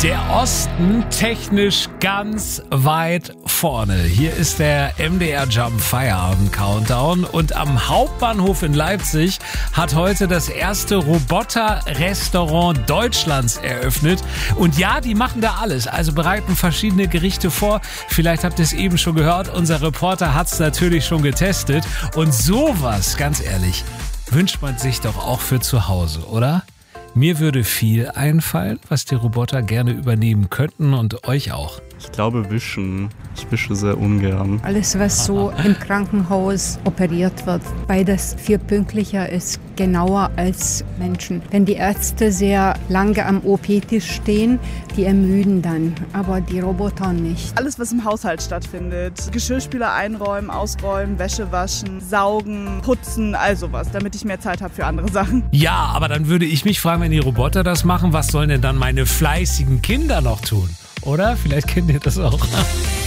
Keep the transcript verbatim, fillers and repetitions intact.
Der Osten technisch ganz weit vorne. Hier ist der M D R Jump Feierabend Countdown und am Hauptbahnhof in Leipzig hat heute das erste Roboter-Restaurant Deutschlands eröffnet. Und ja, die machen da alles, also bereiten verschiedene Gerichte vor. Vielleicht habt ihr es eben schon gehört, unser Reporter hat es natürlich schon getestet. Und sowas, ganz ehrlich, wünscht man sich doch auch für zu Hause, oder? Mir würde viel einfallen, was die Roboter gerne übernehmen könnten und euch auch. Ich glaube wischen. Ich wische sehr ungern. Alles, was so im Krankenhaus operiert wird, weil das viel pünktlicher ist, genauer als Menschen. Wenn die Ärzte sehr lange am O P-Tisch stehen, die ermüden dann, aber die Roboter nicht. Alles, was im Haushalt stattfindet. Geschirrspüler einräumen, ausräumen, Wäsche waschen, saugen, putzen, all sowas, damit ich mehr Zeit habe für andere Sachen. Ja, aber dann würde ich mich fragen, wenn die Roboter das machen, was sollen denn dann meine fleißigen Kinder noch tun? Oder? Vielleicht kennt ihr das auch.